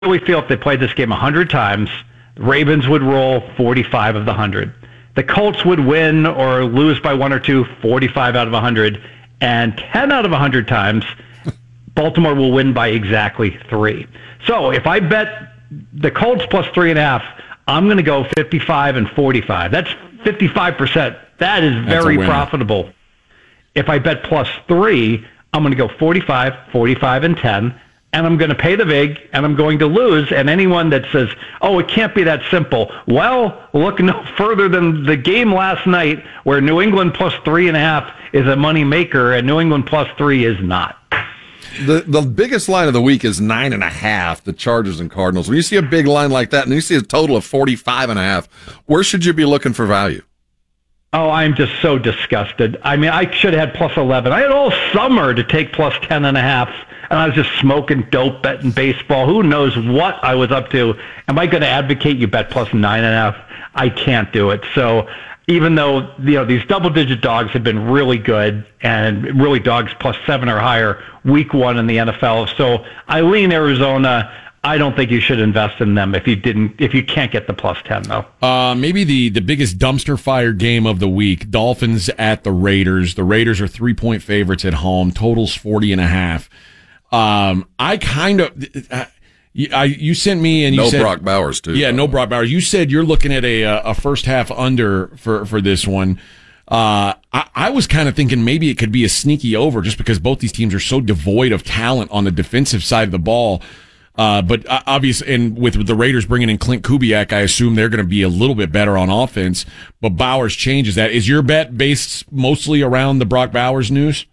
really feel if they played this game 100 times, the Ravens would roll 45 of the 100. The Colts would win or lose by 1 or 2, 45 out of 100. And 10 out of 100 times, Baltimore will win by exactly 3. So if I bet the Colts plus 3.5, I'm going to go 55 and 45. That's 55%. That is very profitable. If I bet plus 3, I'm going to go 45, 45, and 10, and I'm going to pay the vig, and I'm going to lose. And anyone that says, oh, it can't be that simple, well, look no further than the game last night where New England plus 3.5 is a money maker, and New England plus 3 is not. The biggest line of the week is 9.5, the Chargers and Cardinals. When you see a big line like that, and you see a total of 45.5, where should you be looking for value? Oh, I'm just so disgusted. I mean, I should have had plus 11. I had all summer to take plus 10.5, and I was just smoking dope, betting baseball. Who knows what I was up to? Am I going to advocate you bet plus 9.5? I can't do it. So even though these double-digit dogs have been really good, and really dogs plus 7 or higher week 1 in the NFL, so I lean Arizona. I don't think you should invest in them if you can't get the plus 10 though. Maybe the biggest dumpster fire game of the week: Dolphins at the Raiders. The Raiders are 3-point favorites at home. Totals 40.5. You sent me and you said Brock Bowers too. Yeah, no Brock Bowers. You said you're looking at a first half under for this one. I was kind of thinking maybe it could be a sneaky over just because both these teams are so devoid of talent on the defensive side of the ball. But obviously, and with the Raiders bringing in Clint Kubiak, I assume they're going to be a little bit better on offense. But Bowers changes that. Is your bet based mostly around the Brock Bowers news?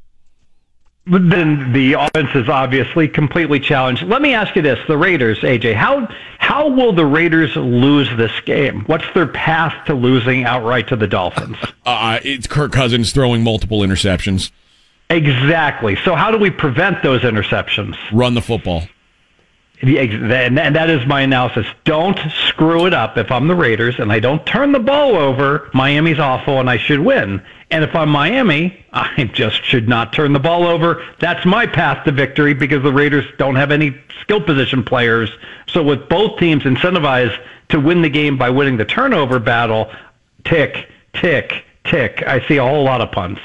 But then the offense is obviously completely challenged. Let me ask you this: the Raiders, AJ, how will the Raiders lose this game? What's their path to losing outright to the Dolphins? It's Kirk Cousins throwing multiple interceptions. Exactly. So how do we prevent those interceptions? Run the football. And that is my analysis. Don't screw it up. If I'm the Raiders and I don't turn the ball over, Miami's awful and I should win. And if I'm Miami, I just should not turn the ball over. That's my path to victory because the Raiders don't have any skill position players. So with both teams incentivized to win the game by winning the turnover battle, tick, tick, tick. I see a whole lot of punts.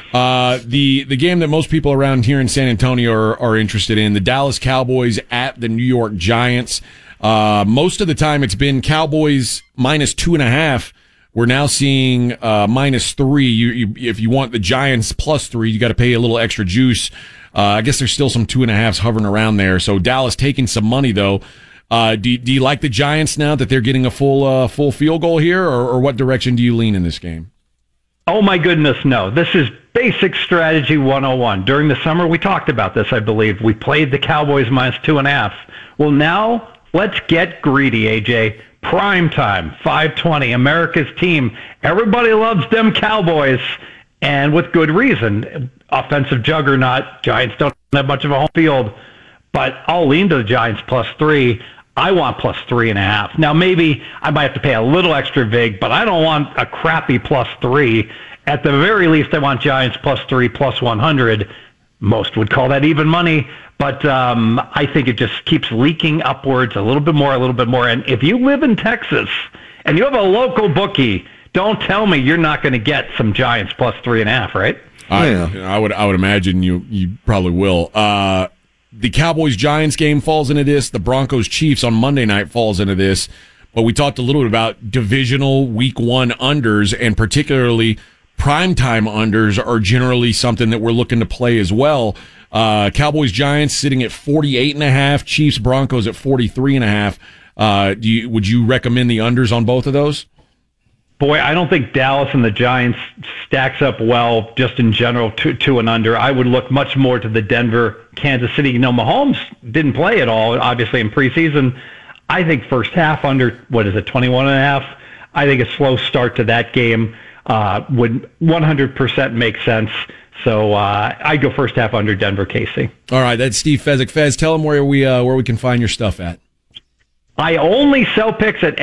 The game that most people around here in San Antonio are interested in, the Dallas Cowboys at the New York Giants. Most of the time it's been Cowboys minus 2.5. We're now seeing minus 3. If you want the Giants plus 3, you got to pay a little extra juice. I guess there's still some 2.5s hovering around there. So Dallas taking some money though. Do you like the Giants now that they're getting a full field goal here, or what direction do you lean in this game? Oh, my goodness, no. This is basic strategy 101. During the summer, we talked about this, I believe. We played the Cowboys minus 2.5. Well, now let's get greedy, AJ. Prime time, 5:20, America's team. Everybody loves them Cowboys, and with good reason. Offensive juggernaut. Giants don't have much of a home field, but I'll lean to the Giants plus 3. I want plus 3.5. Now, maybe I might have to pay a little extra vig, but I don't want a crappy plus 3. At the very least, I want Giants plus 3, plus 100. Most would call that even money, but I think it just keeps leaking upwards a little bit more. And if you live in Texas and you have a local bookie, don't tell me you're not going to get some Giants plus 3.5, right? I would imagine you probably will. The Cowboys-Giants game falls into this. The Broncos-Chiefs on Monday night falls into this. But we talked a little bit about divisional Week 1 unders, and particularly primetime unders are generally something that we're looking to play as well. Cowboys-Giants sitting at 48.5, Chiefs-Broncos at 43.5. Would you recommend the unders on both of those? Boy, I don't think Dallas and the Giants stacks up well just in general to and under. I would look much more to the Denver, Kansas City. Mahomes didn't play at all, obviously, in preseason. I think first half under, 21.5? I think a slow start to that game would 100% make sense. So I'd go first half under Denver, KC. All right, that's Steve Fezzik. Fez, tell them where we can find your stuff at. I only sell picks at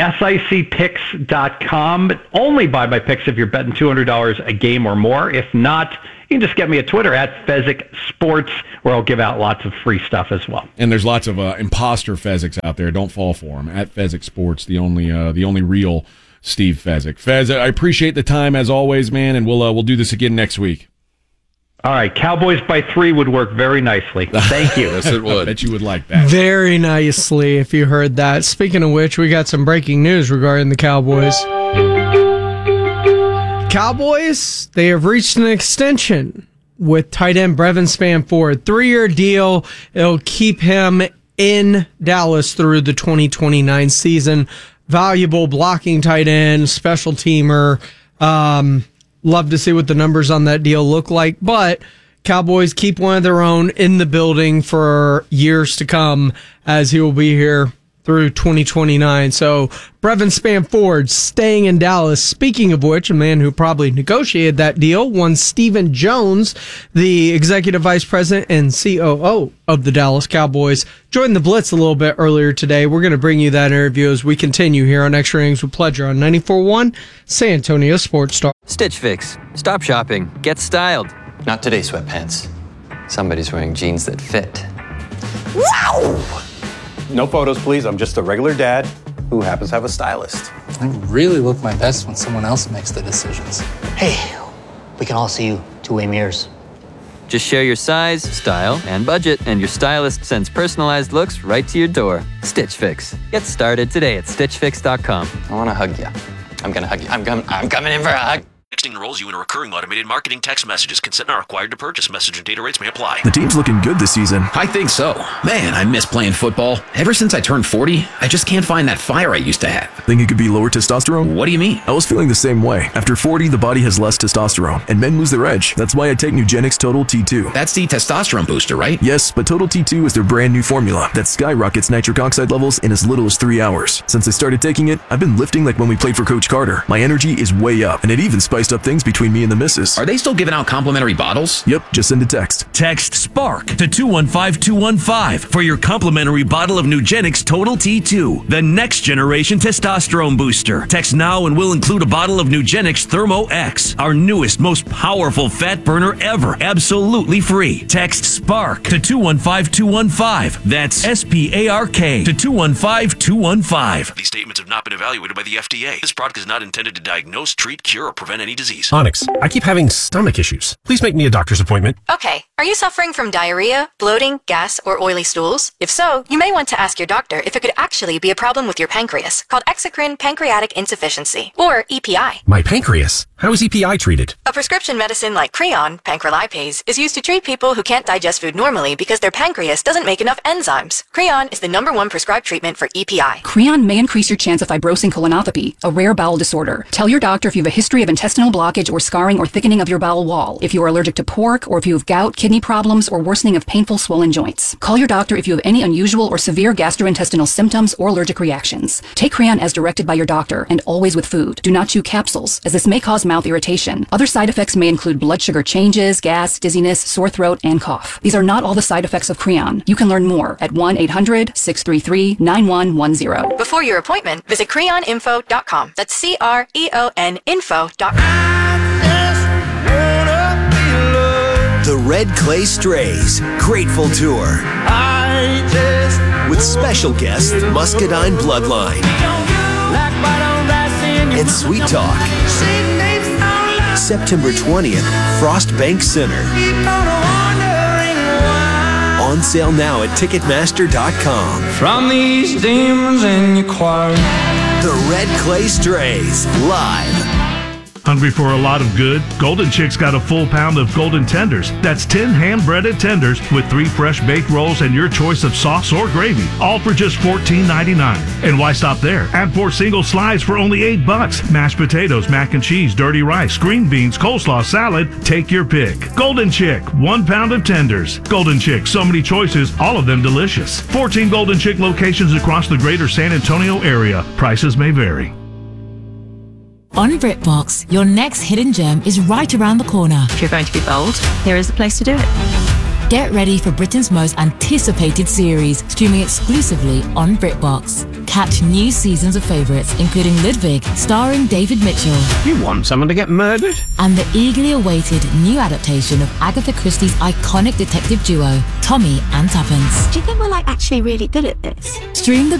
sicpicks.com, but only buy my picks if you're betting $200 a game or more. If not, you can just get me at Twitter at Fezzik Sports, where I'll give out lots of free stuff as well. And there's lots of imposter Fezziks out there. Don't fall for them. At Fezzik Sports, the only real Steve Fezzik. Fez, I appreciate the time as always, man, and we'll do this again next week. All right, Cowboys by 3 would work very nicely. Thank you. Yes, it would. I bet you would like that. Very nicely, if you heard that. Speaking of which, we got some breaking news regarding the Cowboys. Cowboys, they have reached an extension with tight end Brevin Spann-Ford. 3-year deal. It'll keep him in Dallas through the 2029 season. Valuable blocking tight end, special teamer. Love to see what the numbers on that deal look like, but Cowboys keep one of their own in the building for years to come, as he will be here through 2029. So Brevin Spann-Ford staying in Dallas. Speaking of which, a man who probably negotiated that deal, one Stephen Jones, the executive vice president and COO of the Dallas Cowboys, joined the Blitz a little bit earlier today. We're going to bring you that interview as we continue here on Extra Innings with Pleasure on 94.1 San Antonio Sports Star. Stitch Fix. Stop shopping. Get styled. Not today, sweatpants. Somebody's wearing jeans that fit. Wow! No photos, please. I'm just a regular dad who happens to have a stylist. I really look my best when someone else makes the decisions. Hey, we can all see you two-way mirrors. Just share your size, style, and budget, and your stylist sends personalized looks right to your door. Stitch Fix. Get started today at StitchFix.com. I want to hug you. I'm going to hug you. I'm coming in for a hug. Texting enrolls you in a recurring automated marketing text messages. Consent not required to purchase. Message and data rates may apply. The team's looking good this season. I think so. Man, I miss playing football. Ever since I turned 40, I just can't find that fire I used to have. Think it could be lower testosterone? What do you mean? I was feeling the same way. After 40, the body has less testosterone, and men lose their edge. That's why I take Nugenix Total T2. That's the testosterone booster, right? Yes, but Total T2 is their brand new formula that skyrockets nitric oxide levels in as little as 3 hours. Since I started taking it, I've been lifting like when we played for Coach Carter. My energy is way up, and it even spiced up things between me and the missus. Are they still giving out complimentary bottles? Yep, just send a text. Text SPARK to 215-215 for your complimentary bottle of Nugenix Total T2, the next generation testosterone booster. Text now and we'll include a bottle of Nugenix Thermo X, our newest, most powerful fat burner ever, absolutely free. Text SPARK to 215-215. That's SPARK to 215-215. These statements have not been evaluated by the FDA. This product is not intended to diagnose, treat, cure, or prevent any disease. Onyx, I keep having stomach issues. Please make me a doctor's appointment. Okay, are you suffering from diarrhea, bloating, gas, or oily stools? If so, you may want to ask your doctor if it could actually be a problem with your pancreas, called exocrine pancreatic insufficiency, or EPI. My pancreas? How is EPI treated? A prescription medicine like Creon, pancrelipase, is used to treat people who can't digest food normally because their pancreas doesn't make enough enzymes. Creon is the #1 prescribed treatment for EPI. Creon may increase your chance of fibrosing colonopathy, a rare bowel disorder. Tell your doctor if you have a history of intestinal blockage or scarring or thickening of your bowel wall, if you are allergic to pork, or if you have gout, kidney problems, or worsening of painful swollen joints. Call your doctor if you have any unusual or severe gastrointestinal symptoms or allergic reactions. Take Creon as directed by your doctor and always with food. Do not chew capsules, as this may cause mouth irritation. Other side effects may include blood sugar changes, gas, dizziness, sore throat, and cough. These are not all the side effects of Creon. You can learn more at 1-800-633-9110. Before your appointment, visit creoninfo.com. That's CREON info.com. The Red Clay Strays Grateful Tour with special guests Muscadine Bloodline and Sweet Talk. September 20th, Frost Bank Center. On sale now at Ticketmaster.com. From these demons in your choir. The Red Clay Strays live. Hungry for a lot of good? Golden Chick's got a full pound of golden tenders. That's 10 hand-breaded tenders with 3 fresh baked rolls and your choice of sauce or gravy, all for just $14.99. And why stop there? Add 4 single slides for only $8. Mashed potatoes, mac and cheese, dirty rice, green beans, coleslaw, salad. Take your pick. Golden Chick, 1 pound of tenders. Golden Chick, so many choices, all of them delicious. 14 Golden Chick locations across the greater San Antonio area. Prices may vary. On BritBox, your next hidden gem is right around the corner. If you're going to be bold, here is the place to do it. Get ready for Britain's most anticipated series, streaming exclusively on BritBox. Catch new seasons of favourites, including Ludwig, starring David Mitchell. You want someone to get murdered? And the eagerly awaited new adaptation of Agatha Christie's iconic detective duo, Tommy and Tuppence. Do you think we're actually really good at this? Stream the